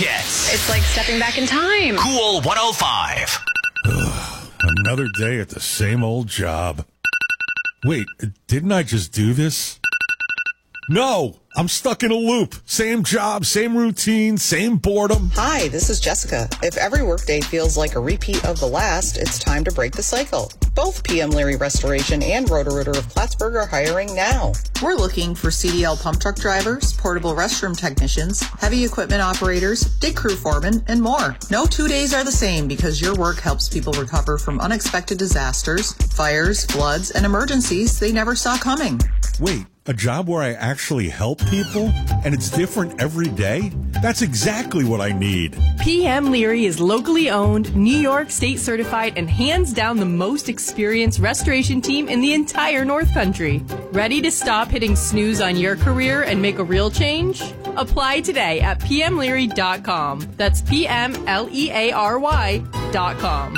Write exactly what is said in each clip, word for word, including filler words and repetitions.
hits. It's like stepping back in time. Cool one oh five. Ugh, another day at the same old job. Wait, didn't I just do this? No, I'm stuck in a loop. Same job, same routine, same boredom. Hi, this is Jessica. If every workday feels like a repeat of the last, it's time to break the cycle. Both P M Leary Restoration and Roto-Rooter of Plattsburgh are hiring now. We're looking for C D L pump truck drivers, portable restroom technicians, heavy equipment operators, dig crew foremen, and more. No two days are the same because your work helps people recover from unexpected disasters, fires, floods, and emergencies they never saw coming. Wait, a job where I actually help people and it's different every day? That's exactly what I need. P M Leary is locally owned, New York State certified, and hands down the most experienced restoration team in the entire North Country. Ready to stop hitting snooze on your career and make a real change? Apply today at p m leary dot com. That's P M L E A R Y dot com.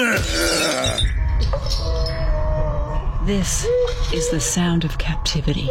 This is the sound of captivity.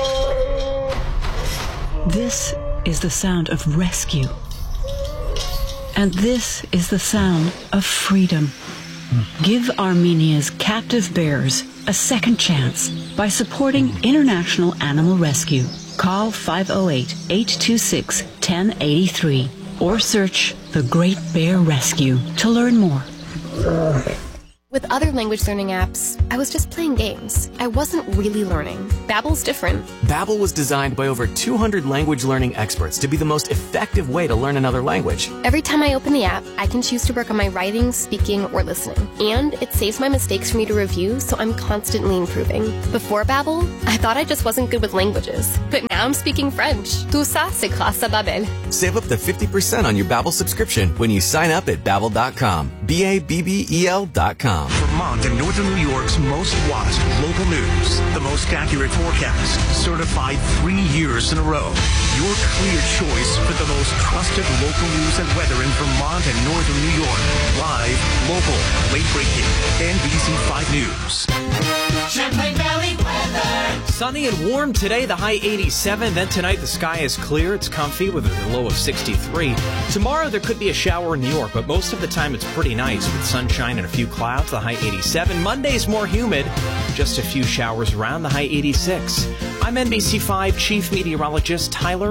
This is the sound of rescue. And this is the sound of freedom. Give Armenia's captive bears a second chance by supporting International Animal Rescue. Call five oh eight, eight two six, one oh eight three or search The Great Bear Rescue to learn more. With other language learning apps, I was just playing games. I wasn't really learning. Babbel's different. Babbel was designed by over two hundred language learning experts to be the most effective way to learn another language. Every time I open the app, I can choose to work on my writing, speaking, or listening. And it saves my mistakes for me to review, so I'm constantly improving. Before Babbel, I thought I just wasn't good with languages. But now I'm speaking French. Tout ça, c'est grâce à Babbel. Save up to fifty percent on your Babbel subscription when you sign up at babbel dot com. B A B B E L dot com. Vermont and Northern New York's most watched local news. The most accurate forecast. Certified three years in a row. Your clear choice for the most trusted local news and weather in Vermont and Northern New York. Live, local, late breaking. N B C five News. Champlain Valley weather. Sunny and warm today, the high eighty-seven. Then tonight the sky is clear. It's comfy with a low of sixty-three. Tomorrow there could be a shower in New York, but most of the time it's pretty nice with sunshine and a few clouds, the high eighty-seven. Monday's more humid. Just a few showers around, the high eighty-six. I'm N B C five Chief Meteorologist Tyler